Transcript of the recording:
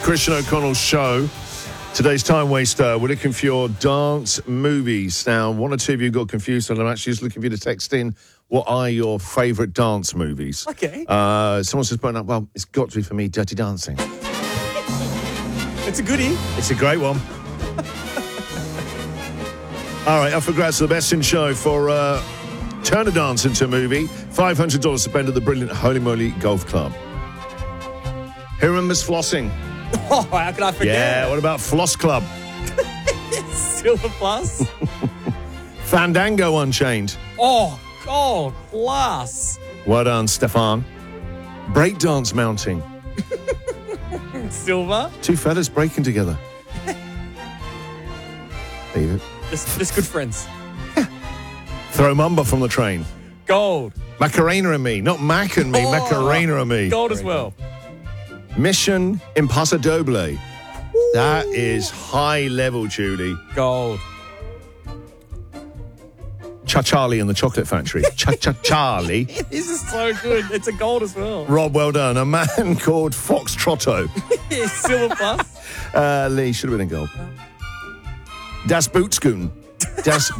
Christian O'Connell's show. Today's Time Waster. We're looking for your dance movies. Now, one or two of you got confused, and I'm actually just looking for you to text in what are your favourite dance movies. Okay. Someone says, well, it's got to be for me, Dirty Dancing. It's a goodie. It's a great one. All right, up for grabs the best in show for Turn a Dance into a Movie. $500 spent at the brilliant Holy Moly Golf Club. Who remembers flossing? Oh, how could I forget? Yeah, what about Floss Club? Silver Plus. Fandango Unchained. Oh, God, plus. Well done, Stefan. Breakdance mounting. Silver. Two fellas breaking together. Leave it. Just good friends. Throw Mumba from the train. Gold. Macarena and me. Not Mac and me, Macarena and me. Gold as well. Mission Impossible. That is high level, Julie. Gold. Cha-Charlie and the Chocolate Factory. Cha-Cha-Charlie. This is so good. It's a gold as well. Rob, well done. A man called Fox Trotto. Silver Plus. Lee, should have been a gold. Das Bootskoon. Das